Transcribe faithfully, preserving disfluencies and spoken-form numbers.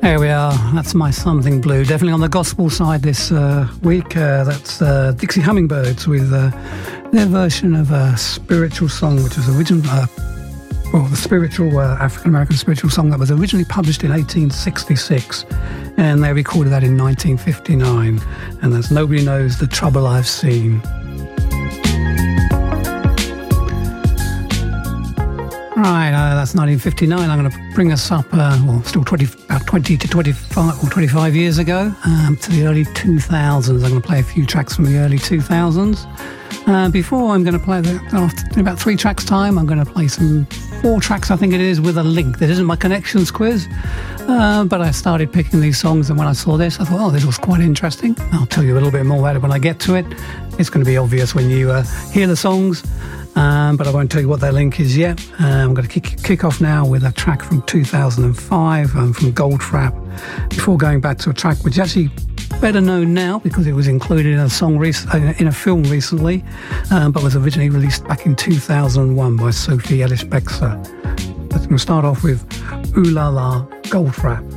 There we are. That's My Something Blue. Definitely on the gospel side this uh, week. Uh, that's uh, Dixie Hummingbirds with uh, their version of a spiritual song, which was originally, uh, well, the spiritual uh, African-American spiritual song that was originally published in eighteen sixty-six, and they recorded that in nineteen fifty-nine. And that's Nobody Knows the Trouble I've Seen. Right, uh, that's nineteen fifty-nine. I'm going to bring us up, uh, well, still twenty, about twenty to twenty-five or twenty-five years ago, um, to the early two thousands. I'm going to play a few tracks from the early two thousands. Uh, before I'm going to play, the, after in about three tracks' time, I'm going to play some four tracks, I think it is, with a link. This isn't my connections quiz, uh, but I started picking these songs, and when I saw this, I thought, oh, this was quite interesting. I'll tell you a little bit more about it when I get to it. It's going to be obvious when you uh, hear the songs. Um, but I won't tell you what their link is yet. Uh, I'm going to kick, kick off now with a track from two thousand five um, from Goldfrapp, before going back to a track which is actually better known now because it was included in a song rec- in a film recently, um, but was originally released back in two thousand one by Sophie Ellis-Bextor. But I'm going to start off with Ooh La La, Goldfrapp.